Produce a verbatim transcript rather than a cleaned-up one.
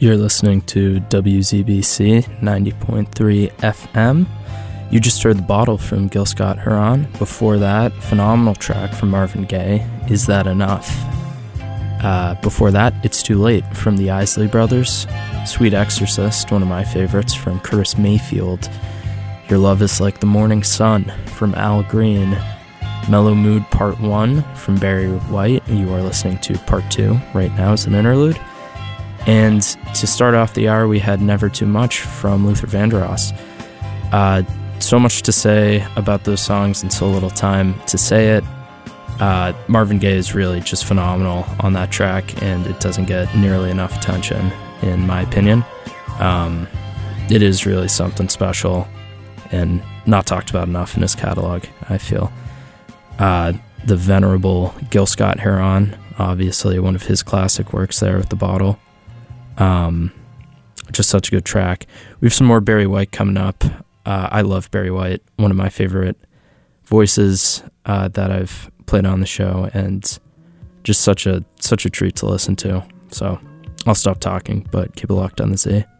You're listening to W Z B C ninety point three F M. You just heard The Bottle from Gil Scott-Heron. Before that, phenomenal track from Marvin Gaye, Is That Enough? Uh, before that, It's Too Late from the Isley Brothers. Sweet Exorcist, one of my favorites, from Curtis Mayfield. Your Love Is Like the Morning Sun from Al Green. Mellow Mood Part one from Barry White. You are listening to Part two right now as an interlude. And to start off the hour, we had Never Too Much from Luther Vandross. Uh, so much to say about those songs and so little time to say it. Uh, Marvin Gaye is really just phenomenal on that track, and it doesn't get nearly enough attention, in my opinion. Um, it is really something special and not talked about enough in his catalog, I feel. Uh, the venerable Gil Scott-Heron, obviously one of his classic works there with The Bottle. Um, just such a good track. We have some more Barry White coming up. Uh, I love Barry White, one of my favorite voices uh, that I've played on the show, and just such a such a treat to listen to. So I'll stop talking, but keep it locked on the Z.